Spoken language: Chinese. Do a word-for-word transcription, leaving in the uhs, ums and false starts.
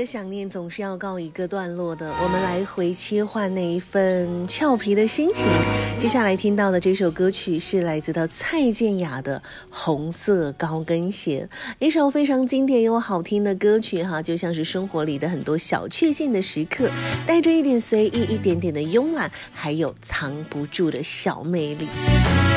想念总是要告一个段落的，我们来回切换那一份俏皮的心情。接下来听到的这首歌曲是来自到蔡健雅的《红色高跟鞋》，一首非常经典又好听的歌曲哈，就像是生活里的很多小确幸的时刻，带着一点随意，一点点的慵懒，还有藏不住的小魅力。